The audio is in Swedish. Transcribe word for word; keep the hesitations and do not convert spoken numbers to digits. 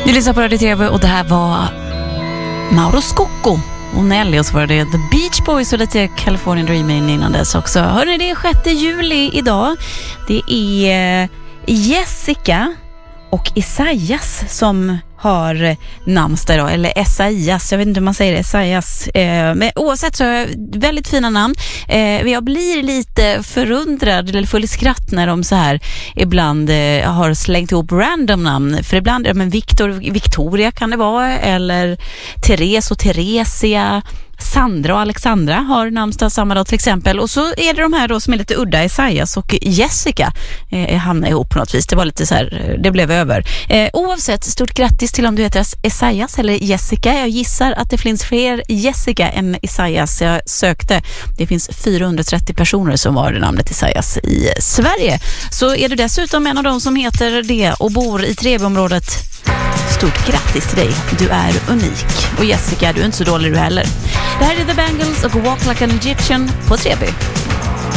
Du lyssnar på Radio T V och det här var Mauro Scocco och Nelly, och så var det The Beach Boys och lite California Dreaming innan dess också. Hörrni, det är sjätte juli idag. Det är Jessica och Isaias som har namnsdag idag, eller Esaias, jag vet inte hur man säger det, Esaias. Eh, men oavsett så är det väldigt fina namn. Eh, jag blir lite förundrad eller full i skratt när de så här ibland eh, har slängt ihop random namn. För ibland, ja, men Victor, Victoria kan det vara, eller Therese och Theresia. Sandra och Alexandra har namnsdag samma dag till exempel. Och så är det de här då som är lite udda, Esaias och Jessica eh, hamnar ihop på något vis. Det var lite så här, det blev över. Eh, oavsett, stort grattis till om du heter Esaias eller Jessica. Jag gissar att det finns fler Jessica än Esaias. Jag sökte. Det finns fyrahundratrettio personer som har namnet Esaias i Sverige. Så är du dessutom en av dem som heter det och bor i Trevi-området, stort grattis till dig. Du är unik. Och Jessica, du är inte så dålig du heller. Det här är The Bangles och Walk Like an Egyptian på Trevi.